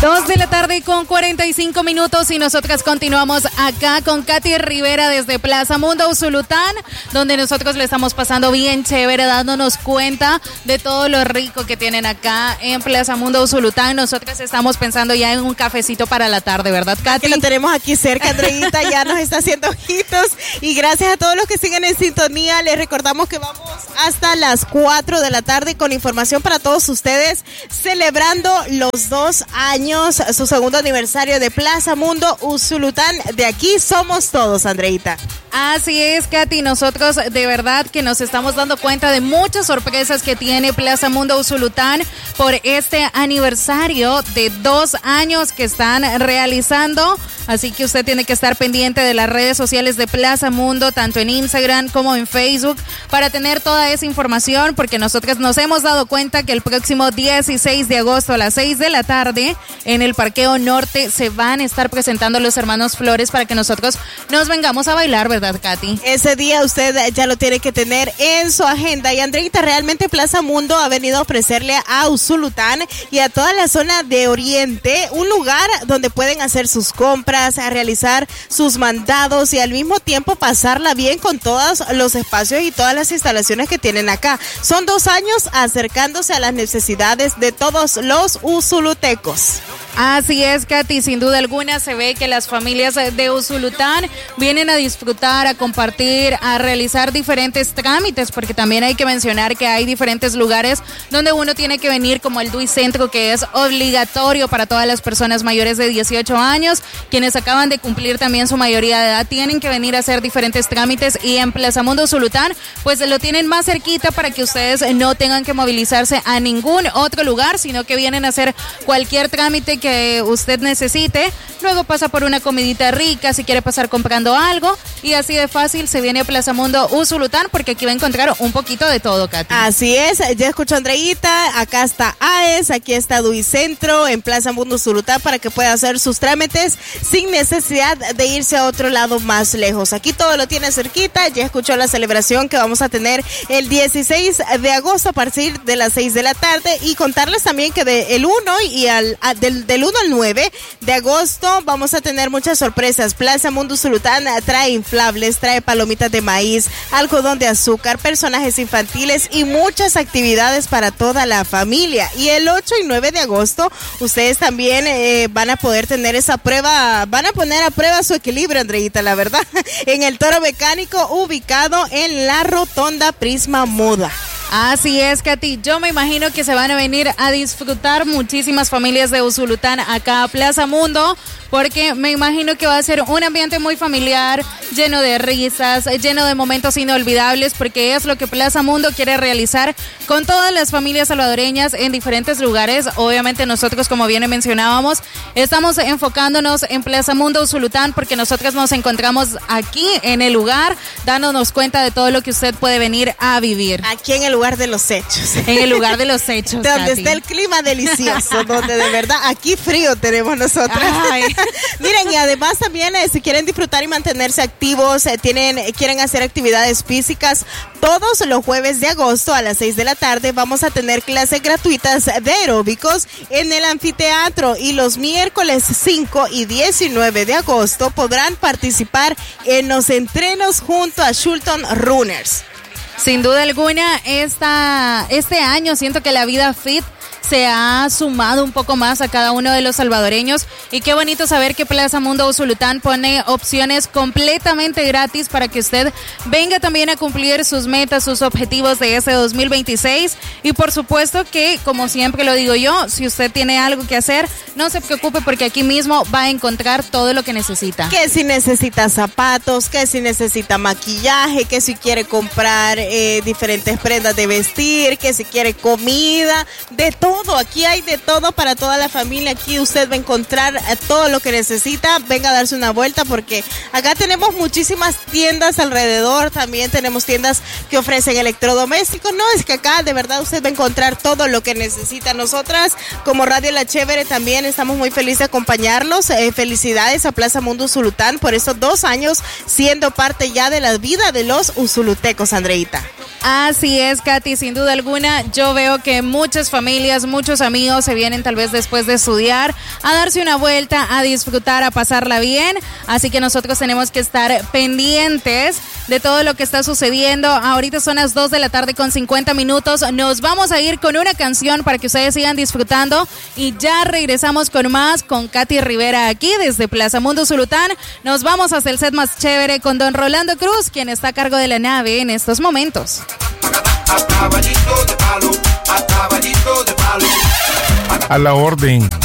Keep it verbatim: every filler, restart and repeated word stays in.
Dos de la tarde con cuarenta y cinco minutos y nosotras continuamos acá con Katy Rivera desde Plaza Mundo Usulután, donde nosotros le estamos pasando bien chévere, dándonos cuenta de todo lo rico que tienen acá en Plaza Mundo Usulután. Nosotras estamos pensando ya en un cafecito para la tarde, ¿verdad, Katy? Que lo tenemos aquí cerca, Andreita, ya nos está haciendo ojitos. Y gracias a todos los que siguen en sintonía, les recordamos que vamos hasta las cuatro de la tarde con información para todos ustedes, celebrando los dos años, su segundo aniversario de Plaza Mundo Usulután. De aquí somos todos, Andreita. Así es, Katy, nosotros de verdad que nos estamos dando cuenta de muchas sorpresas que tiene Plaza Mundo Usulután por este aniversario de dos años que están realizando. Así que usted tiene que estar pendiente de las redes sociales de Plaza Mundo, tanto en Instagram como en Facebook, para tener toda esa información, porque nosotros nos hemos dado cuenta que el próximo dieciséis de agosto a las seis de la tarde en el Parqueo Norte se van a estar presentando los hermanos Flores para que nosotros nos vengamos a bailar, ¿verdad, Katy? Ese día usted ya lo tiene que tener en su agenda. Y Andreita, realmente Plaza Mundo ha venido a ofrecerle a Usulután y a toda la zona de Oriente un lugar donde pueden hacer sus compras, a realizar sus mandados y al mismo tiempo pasarla bien con todos los espacios y todas las instalaciones que tienen acá. Son dos años acercándose a las necesidades de todos los usulutecos. Así es, Katy, sin duda alguna se ve que las familias de Usulután vienen a disfrutar, a compartir, a realizar diferentes trámites, porque también hay que mencionar que hay diferentes lugares donde uno tiene que venir, como el DUI Centro, que es obligatorio para todas las personas mayores de dieciocho años, quienes acaban de cumplir también su mayoría de edad, tienen que venir a hacer diferentes trámites, y en Plaza Mundo Usulután pues lo tienen más cerquita para que ustedes no tengan que movilizarse a ningún otro lugar, sino que vienen a hacer cualquier trámite que que usted necesite, luego pasa por una comidita rica si quiere pasar comprando algo, y así de fácil se viene a Plaza Mundo Usulután, porque aquí va a encontrar un poquito de todo, Katy. Así es, ya escuchó Andreita, acá está A E S, aquí está DUI Centro, en Plaza Mundo Usulután, para que pueda hacer sus trámites sin necesidad de irse a otro lado más lejos. Aquí todo lo tiene cerquita, ya escuchó la celebración que vamos a tener el dieciséis de agosto a partir de las seis de la tarde, y contarles también que del uno y al a, del, del uno al nueve de agosto vamos a tener muchas sorpresas. Plaza Mundo Usulután trae inflables, trae palomitas de maíz, algodón de azúcar, personajes infantiles y muchas actividades para toda la familia. Y el ocho y nueve de agosto ustedes también eh, van a poder tener esa prueba, van a poner a prueba su equilibrio, Andreita, la verdad, en el Toro Mecánico, ubicado en la Rotonda Prisma Moda. Así es, Katy, yo me imagino que se van a venir a disfrutar muchísimas familias de Usulután acá a Plaza Mundo, porque me imagino que va a ser un ambiente muy familiar, lleno de risas, lleno de momentos inolvidables, porque es lo que Plaza Mundo quiere realizar con todas las familias salvadoreñas en diferentes lugares. Obviamente nosotros, como bien mencionábamos, estamos enfocándonos en Plaza Mundo Usulután, porque nosotros nos encontramos aquí en el lugar, dándonos cuenta de todo lo que usted puede venir a vivir. Aquí en el lugar de los hechos. En el lugar de los hechos, donde Katy. está el clima delicioso, donde de verdad aquí frío tenemos nosotros. Miren, y además también eh, si quieren disfrutar y mantenerse activos, eh, tienen, eh, quieren hacer actividades físicas, todos los jueves de agosto a las seis de la tarde vamos a tener clases gratuitas de aeróbicos en el anfiteatro, y los miércoles cinco y diecinueve de agosto podrán participar en los entrenos junto a Shulton Runners. Sin duda alguna, esta, este año siento que la vida fit se ha sumado un poco más a cada uno de los salvadoreños, y qué bonito saber que Plaza Mundo Usulután pone opciones completamente gratis para que usted venga también a cumplir sus metas, sus objetivos de este dos mil veintiséis. Y por supuesto que, como siempre lo digo yo, si usted tiene algo que hacer, no se preocupe, porque aquí mismo va a encontrar todo lo que necesita. Que si necesita zapatos, que si necesita maquillaje, que si quiere comprar eh, diferentes prendas de vestir, que si quiere comida, de todo. Aquí hay de todo para toda la familia. Aquí usted va a encontrar todo lo que necesita. Venga a darse una vuelta, porque acá tenemos muchísimas tiendas alrededor. También tenemos tiendas que ofrecen electrodomésticos. No, es que acá de verdad usted va a encontrar todo lo que necesita. Nosotras como Radio La Chévere también estamos muy felices de acompañarlos. Eh, felicidades a Plaza Mundo Usulután por estos dos años siendo parte ya de la vida de los usulutecos, Andreita. Así es, Katy, sin duda alguna. Yo veo que muchas familias, muchos amigos se vienen tal vez después de estudiar a darse una vuelta, a disfrutar, a pasarla bien. Así que nosotros tenemos que estar pendientes de todo lo que está sucediendo. Ahorita son las dos de la tarde con cincuenta minutos. Nos vamos a ir con una canción para que ustedes sigan disfrutando y ya regresamos con más con Katy Rivera aquí desde Plaza Mundo Usulután. Nos vamos hasta el set más chévere con don Rolando Cruz, quien está a cargo de la nave en estos momentos. A la orden.